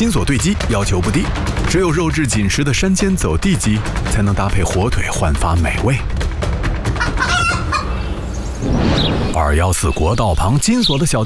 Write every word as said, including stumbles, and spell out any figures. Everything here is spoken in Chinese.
金锁对鸡要求不低，只有肉质紧实的山间走地鸡才能搭配火腿焕发美味。二一四国道旁金锁的小